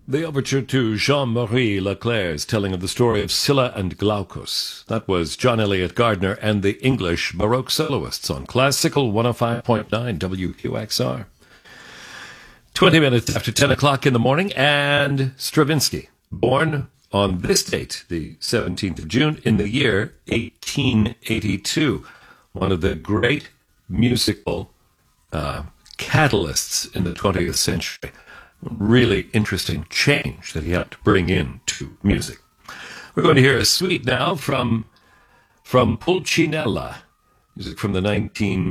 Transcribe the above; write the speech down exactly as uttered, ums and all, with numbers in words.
The overture to Jean-Marie Leclerc's telling of the story of Scylla and Glaucus. That was John Elliott Gardner and the English Baroque Soloists on Classical one oh five point nine W Q X R. twenty minutes after ten o'clock in the morning, and Stravinsky, born on this date, the seventeenth of June, in the year eighteen eighty-two. One of the great musical uh, catalysts in the twentieth century. Really interesting change that he had to bring in to music. We're going to hear a suite now from from Pulcinella, music from the nineteen